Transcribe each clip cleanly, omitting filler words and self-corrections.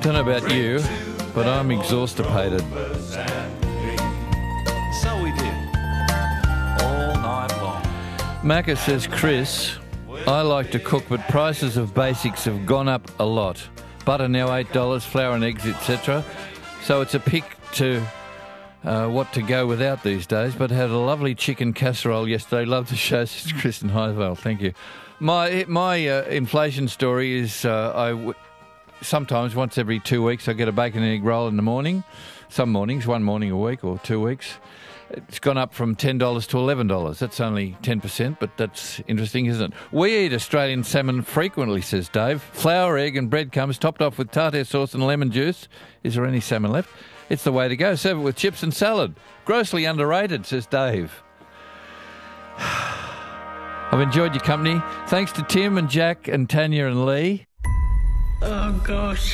Don't know about you, but I'm exhaustipated. So we did. All night long. Macca says, Chris, I like to cook, but prices of basics have gone up a lot. Butter now $8, flour and eggs, etc. So it's a pick to what to go without these days, but had a lovely chicken casserole yesterday. Love the show, says Chris in Highvale. Thank you. My inflation story is sometimes once every 2 weeks I get a bacon and egg roll in the morning. Some mornings, one morning a week or 2 weeks. It's gone up from $10 to $11. That's only 10%, but that's interesting, isn't it? We eat Australian salmon frequently, says Dave. Flour, egg and breadcrumbs topped off with tartare sauce and lemon juice. Is there any salmon left? It's the way to go. Serve it with chips and salad. Grossly underrated, says Dave. I've enjoyed your company. Thanks to Tim and Jack and Tanya and Lee. Oh, gosh.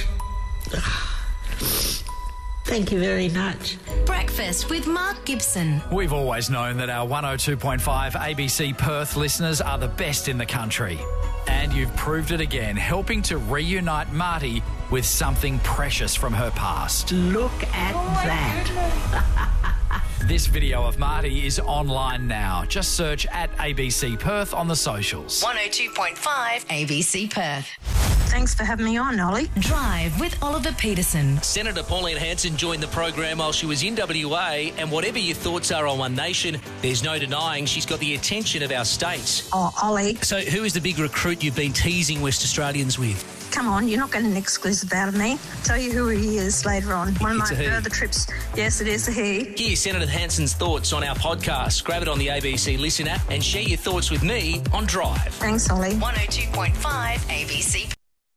Thank you very much. Breakfast with Mark Gibson. We've always known that our 102.5 ABC Perth listeners are the best in the country. And you've proved it again, helping to reunite Marty with something precious from her past. Look at that. This video of Marty is online now. Just search at ABC Perth on the socials. 102.5 ABC Perth. Thanks for having me on, Ollie. Drive with Oliver Peterson. Senator Pauline Hanson joined the program while she was in WA, and whatever your thoughts are on One Nation, there's no denying she's got the attention of our states. Oh, Ollie, So who is the big recruit you've been teasing West Australians with? come on, you're not getting an exclusive out of me. I'll tell you who he is later on. One of It's my a he. further trips. Yes, it is a he. Here's Senator Hanson's thoughts on our podcast. Grab it on the ABC Listen app and share your thoughts with me on Drive. Thanks, Ollie. 102.5 ABC.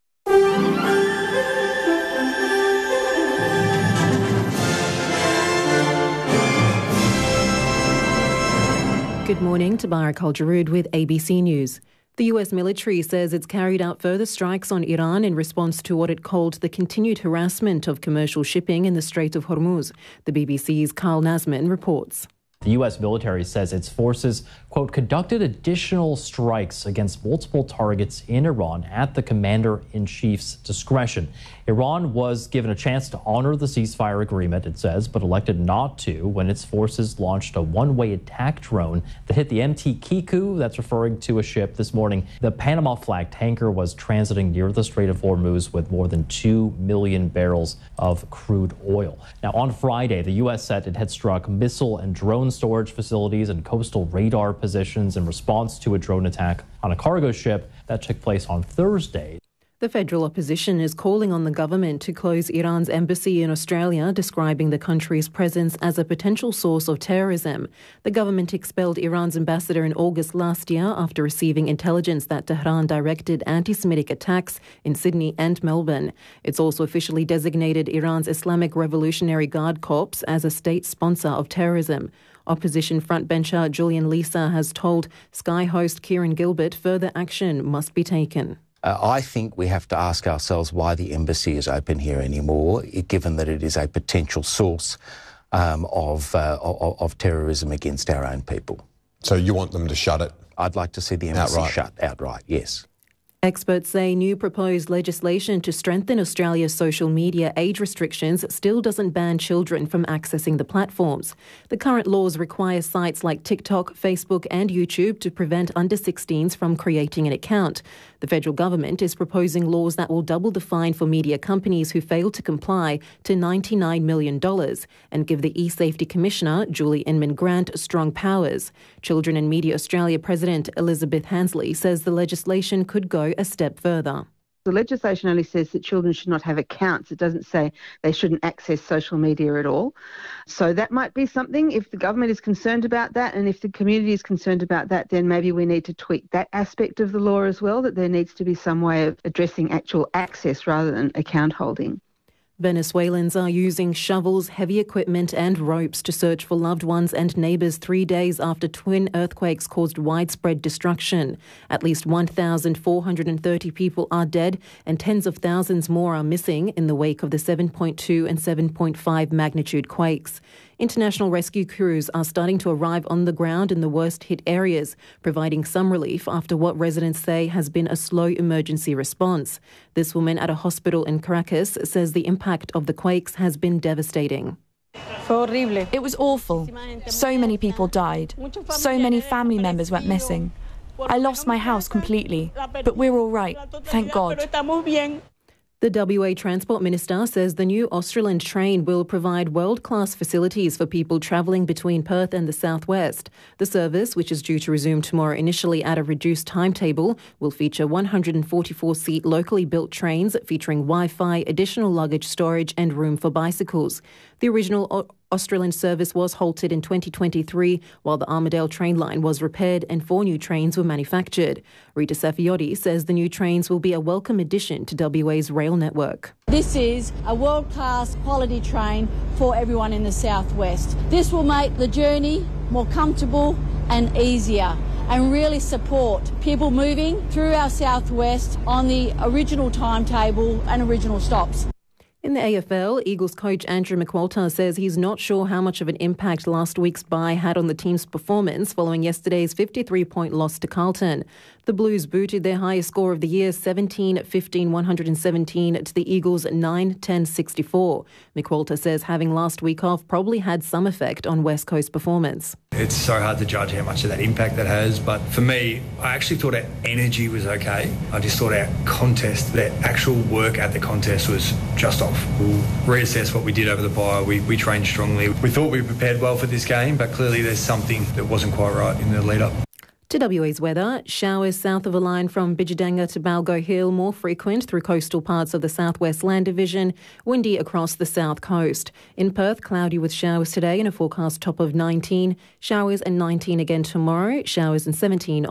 Good morning, Tabara Kaljarud with ABC News. The US military says it's carried out further strikes on Iran in response to what it called the continued harassment of commercial shipping in the Strait of Hormuz. The BBC's Carl Nasman reports. The U.S. military says its forces, quote, conducted additional strikes against multiple targets in Iran at the commander-in-chief's discretion. Iran was given a chance to honor the ceasefire agreement, it says, but elected not to when its forces launched a one-way attack drone that hit the MT Kiku, that's referring to a ship this morning. The Panama flag tanker was transiting near the Strait of Hormuz with more than 2 million barrels of crude oil. Now, on Friday, the U.S. said it had struck missile and drone storage facilities and coastal radar positions in response to a drone attack on a cargo ship that took place on Thursday. The federal opposition is calling on the government to close Iran's embassy in Australia, describing the country's presence as a potential source of terrorism. The government expelled Iran's ambassador in August last year after receiving intelligence that Tehran directed anti-Semitic attacks in Sydney and Melbourne. It's also officially designated Iran's Islamic Revolutionary Guard Corps as a state sponsor of terrorism. Opposition frontbencher Julian Leeser has told Sky host Kieran Gilbert further action must be taken. I think we have to ask ourselves why the embassy is open here anymore, given that it is a potential source of terrorism against our own people. So you want them to shut it? I'd like to see the embassy shut outright, yes. Experts say new proposed legislation to strengthen Australia's social media age restrictions still doesn't ban children from accessing the platforms. The current laws require sites like TikTok, Facebook and YouTube to prevent under-16s from creating an account. The federal government is proposing laws that will double the fine for media companies who fail to comply to $99 million and give the eSafety Commissioner, Julie Inman-Grant, strong powers. Children and Media Australia President Elizabeth Hansley says the legislation could go a step further. The legislation only says that children should not have accounts. It doesn't say they shouldn't access social media at all. So that might be something. If the government is concerned about that and if the community is concerned about that, then maybe we need to tweak that aspect of the law as well, that there needs to be some way of addressing actual access rather than account holding. Venezuelans are using shovels, heavy equipment and ropes to search for loved ones and neighbours 3 days after twin earthquakes caused widespread destruction. At least 1,430 people are dead and tens of thousands more are missing in the wake of the 7.2 and 7.5 magnitude quakes. International rescue crews are starting to arrive on the ground in the worst-hit areas, providing some relief after what residents say has been a slow emergency response. This woman at a hospital in Caracas says the impact of the quakes has been devastating. It was awful. So many people died. So many family members went missing. I lost my house completely, but we're all right, thank God. The WA Transport Minister says the new Australand train will provide world-class facilities for people travelling between Perth and the southwest. The service, which is due to resume tomorrow initially at a reduced timetable, will feature 144-seat locally built trains featuring Wi-Fi, additional luggage storage and room for bicycles. The original Australian service was halted in 2023 while the Armidale train line was repaired and 4 new trains were manufactured. Rita Safiotti says the new trains will be a welcome addition to WA's rail network. This is a world-class quality train for everyone in the southwest. This will make the journey more comfortable and easier and really support people moving through our southwest on the original timetable and original stops. In the AFL, Eagles coach Andrew McQualter says he's not sure how much of an impact last week's bye had on the team's performance following yesterday's 53-point loss to Carlton. The Blues booted their highest score of the year, 17-15-117, to the Eagles 9-10-64. McQualter says having last week off probably had some effect on West Coast performance. It's so hard to judge how much of that impact that has, but for me, I actually thought our energy was okay. I just thought our contest, the actual work at the contest was just off. We'll reassess what we did over the bye. We trained strongly. We thought we prepared well for this game, but clearly there's something that wasn't quite right in the lead-up. To WA's weather, showers south of the line from Bidjadanga to Balgo Hill, more frequent through coastal parts of the Southwest Land Division, windy across the south coast. In Perth, cloudy with showers today and a forecast top of 19, showers and 19 again tomorrow, showers and 17